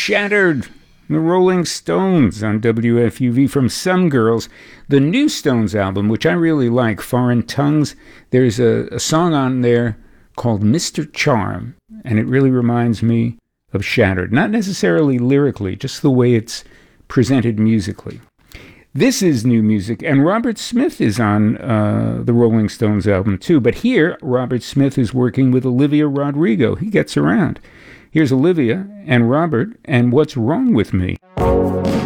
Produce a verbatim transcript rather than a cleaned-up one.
Shattered, the Rolling Stones on W F U V from Some Girls. The new Stones album, which I really like, Foreign Tongues, there's a, a song on there called Mister Charm, and it really reminds me of Shattered. Not necessarily lyrically, just the way it's presented musically. This is new music, and Robert Smith is on uh, the Rolling Stones album too. But here, Robert Smith is working with Olivia Rodrigo. He gets around. Here's Olivia and Robert and What's Wrong With Me.